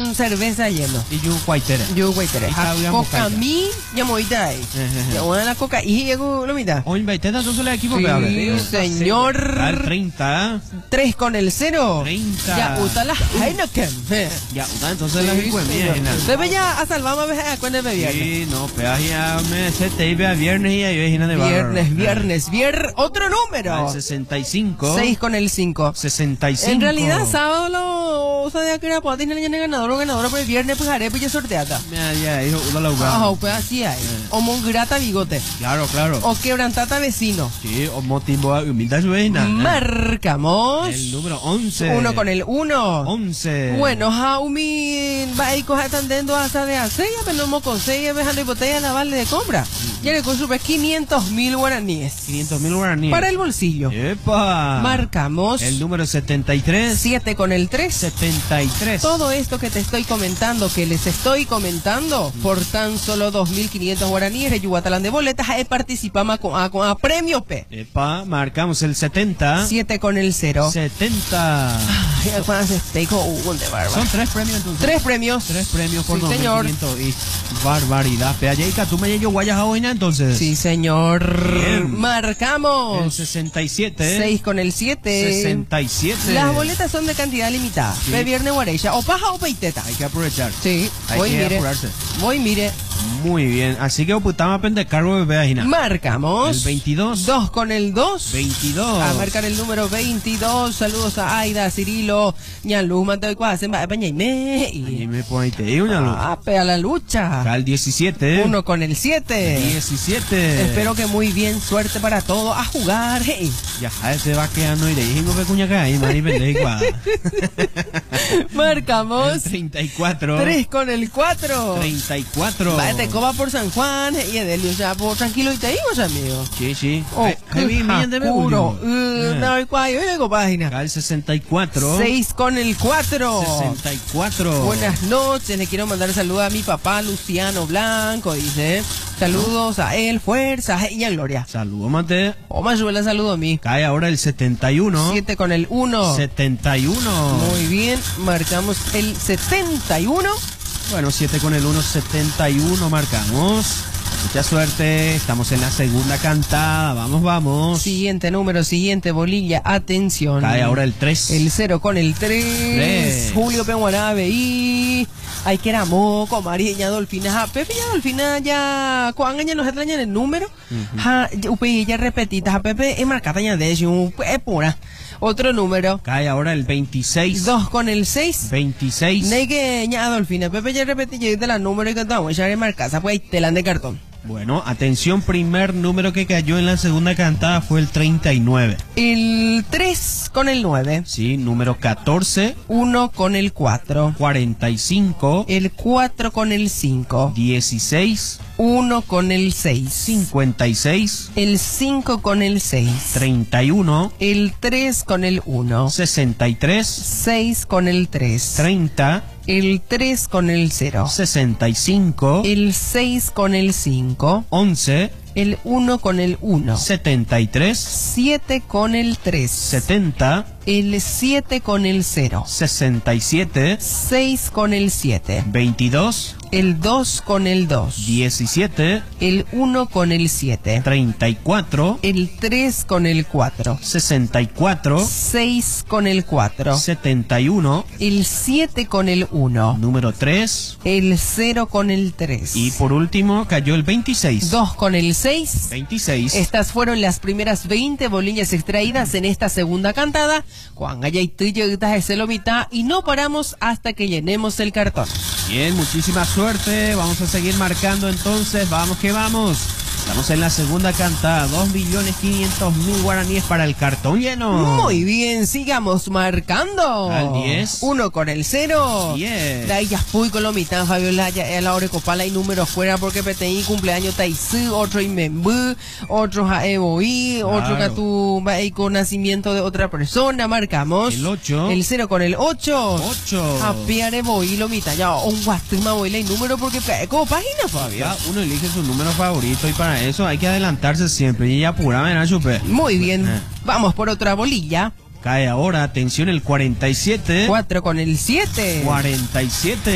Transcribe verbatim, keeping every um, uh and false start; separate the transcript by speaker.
Speaker 1: con cerveza hielo.
Speaker 2: Y yo cuaitere.
Speaker 1: Yo cuaitere. Coca mi, ya moita ahí. Ya una la coca y llego lo mitad.
Speaker 2: Hoy veinteta entonces el equipo
Speaker 1: sí,
Speaker 2: que
Speaker 1: señor.
Speaker 2: Al treinta.
Speaker 1: tres con el cero.
Speaker 2: treinta.
Speaker 1: Ya usa la Heineken.
Speaker 2: Ya usa entonces la hicuemia.
Speaker 1: Debe ya a salvarme a veces cuando me viernes.
Speaker 2: Sí, no, pero ya me se te iba a viernes y ahí ves de
Speaker 1: Viernes, viernes, viernes. Otro número.
Speaker 2: Al sesenta y cinco.
Speaker 1: seis con el cinco.
Speaker 2: sesenta y cinco.
Speaker 1: En realidad, sábado lo sabía que era para tener el ganador o ganadora, pero el viernes pues haré pues sorteada.
Speaker 2: Ya, ya, hijo, uno la jugaba.
Speaker 1: Ajá, pues así hay. O mongrata bigote.
Speaker 2: Claro, claro.
Speaker 1: O quebrantata vecino.
Speaker 2: Sí, o motivo humildad suena.
Speaker 1: Marcamos.
Speaker 2: El número once.
Speaker 1: Uno con el uno.
Speaker 2: once.
Speaker 1: Bueno, Jaumi va a ir cogiendo hasta de aceite, pero no con seis, dejando botella la vale de compra. Y le con super quinientos mil guaraníes.
Speaker 2: quinientos mil guaraníes.
Speaker 1: Para el bolsillo.
Speaker 2: ¡Epa!
Speaker 1: Marcamos.
Speaker 2: El número setenta y tres.
Speaker 1: siete con el tres.
Speaker 2: setenta y tres.
Speaker 1: Todo esto que te estoy comentando, que les estoy comentando, mm. por tan solo dos mil quinientos guaraníes de Yuguatalán de boletas, eh, participamos con, a, con a premio P.
Speaker 2: Epa, marcamos el setenta.
Speaker 1: siete con el cero.
Speaker 2: setenta.
Speaker 1: Ay, de barba.
Speaker 2: Son tres premios entonces.
Speaker 1: Tres premios.
Speaker 2: Tres premios por
Speaker 1: sí,
Speaker 2: dos mil quinientos.
Speaker 1: señor.
Speaker 2: Y barbaridad. Peayeca, tú me llevas guayas a hoy, ¿no? Entonces.
Speaker 1: Sí, señor.
Speaker 2: Bien.
Speaker 1: Marcamos.
Speaker 2: El sesenta y siete.
Speaker 1: seis con el siete.
Speaker 2: sesenta y siete.
Speaker 1: Las boletas son de cantidad limitada.
Speaker 2: Sí.
Speaker 1: De viernes guarecha. O paja o peiteta.
Speaker 2: Hay que aprovechar.
Speaker 1: Sí.
Speaker 2: Hay
Speaker 1: Voy,
Speaker 2: que
Speaker 1: mire.
Speaker 2: apurarse.
Speaker 1: Voy, mire.
Speaker 2: Muy bien. Así que oputamos a pender cargo de Beajina.
Speaker 1: Marcamos.
Speaker 2: El veintidós.
Speaker 1: dos con el dos.
Speaker 2: veintidós.
Speaker 1: A marcar el número veintidós. Saludos a Aida, Cirilo, Ñaluz, Mateo y Cuasen, Pañaime.
Speaker 2: Y me pone te una luz.
Speaker 1: Ah, a la lucha.
Speaker 2: Al diecisiete.
Speaker 1: Uno con el siete.
Speaker 2: diecisiete.
Speaker 1: Espero que muy bien, suerte para todos. A jugar, hey.
Speaker 2: Ya, se va quedando y le dije, no me cuña acá y me igual.
Speaker 1: Marcamos.
Speaker 2: El treinta y cuatro.
Speaker 1: tres con el cuatro.
Speaker 2: treinta y cuatro.
Speaker 1: Te coba por San Juan y Edelio, o sea, por tranquilo y te digo, amigo.
Speaker 2: Sí, sí.
Speaker 1: Oh,
Speaker 2: qué
Speaker 1: juro. No, el cuadro, yo digo página.
Speaker 2: Al sesenta y cuatro.
Speaker 1: seis con el cuatro.
Speaker 2: sesenta y cuatro.
Speaker 1: Buenas noches, le quiero mandar saludos a mi papá Luciano Blanco, dice. Saludos a él, fuerza y a Gloria.
Speaker 2: Saludos, Mate.
Speaker 1: O más suele saludo a mí.
Speaker 2: Cae ahora el setenta y uno.
Speaker 1: siete con el uno.
Speaker 2: setenta y uno.
Speaker 1: Muy bien, marcamos el setenta y uno.
Speaker 2: Bueno, siete con el uno, setenta y uno marcamos. Mucha suerte, estamos en la segunda cantada, vamos, vamos.
Speaker 1: Siguiente número, siguiente bolilla, atención.
Speaker 2: Cae ahora el tres.
Speaker 1: El cero con el tres. Julio Penguanabe y... Ay, que era moco, María Dolfina, ja, Pepe ya Dolfina ya... Cuán ya nos extrañan el número. Uh-huh. Ja, upe ya repetita, ja, Pepe es marcada ya de eso, es pura. Otro número.
Speaker 2: Cae ahora el veintiséis.
Speaker 1: dos con el seis.
Speaker 2: veintiséis.
Speaker 1: Negue ya Dolfina, Pepe ya repetí ya de la número y que estamos ya en marcasa, pues ahí telan de cartón.
Speaker 2: Bueno, atención, primer número que cayó en la segunda cantada fue el treinta y nueve.
Speaker 1: El tres con el nueve.
Speaker 2: Sí, número catorce.
Speaker 1: uno con el cuatro.
Speaker 2: cuarenta y cinco.
Speaker 1: El cuatro con el cinco.
Speaker 2: dieciséis.
Speaker 1: uno con el seis.
Speaker 2: cincuenta y seis.
Speaker 1: El cinco con el seis.
Speaker 2: treinta y uno.
Speaker 1: El tres con el uno.
Speaker 2: sesenta y tres.
Speaker 1: seis con el tres.
Speaker 2: treinta.
Speaker 1: El tres con el cero.
Speaker 2: sesenta y cinco.
Speaker 1: El seis con el cinco.
Speaker 2: once.
Speaker 1: El uno con el uno.
Speaker 2: setenta y tres.
Speaker 1: siete con el tres.
Speaker 2: setenta.
Speaker 1: El siete con el cero.
Speaker 2: sesenta y siete.
Speaker 1: seis con el siete.
Speaker 2: veintidós.
Speaker 1: El dos con el dos.
Speaker 2: diecisiete.
Speaker 1: El uno con el siete.
Speaker 2: treinta y cuatro.
Speaker 1: El tres con el cuatro.
Speaker 2: sesenta y cuatro.
Speaker 1: seis con el cuatro.
Speaker 2: setenta y uno.
Speaker 1: El siete con el uno.
Speaker 2: Número tres.
Speaker 1: El cero con el tres.
Speaker 2: Y por último cayó el veintiséis.
Speaker 1: dos con el seis.
Speaker 2: veintiséis.
Speaker 1: Estas fueron las primeras veinte bolillas extraídas en esta segunda cantada. Juan Gaya y Tuyutas es el mitad y no paramos hasta que llenemos el cartón.
Speaker 2: Bien, muchísima suerte. Vamos a seguir marcando entonces. Vamos que vamos. Estamos en la segunda cantada, dos millones quinientos mil guaraníes para el cartón lleno.
Speaker 1: Muy bien, sigamos marcando.
Speaker 2: Al diez.
Speaker 1: Uno con el cero.
Speaker 2: diez.
Speaker 1: De ahí ya fui con lo mitad, Fabiola, ya es la hora de copala y números fuera porque P T I cumpleaños Taizú, otro Inmembú, otro Jaeboí, claro. Otro Catumba y con nacimiento de otra persona, marcamos.
Speaker 2: El ocho.
Speaker 1: El cero con el ocho.
Speaker 2: ocho.
Speaker 1: A Piare Boí lo mitad, ya un guastima boila y número porque como página, Fabio.
Speaker 2: Ya uno elige su número favorito y para eso hay que adelantarse siempre y ya pura ven chupe.
Speaker 1: Muy bien, eh. Vamos por otra bolilla.
Speaker 2: Cae ahora, atención, el cuarenta y siete.
Speaker 1: cuatro con el siete.
Speaker 2: cuarenta y siete.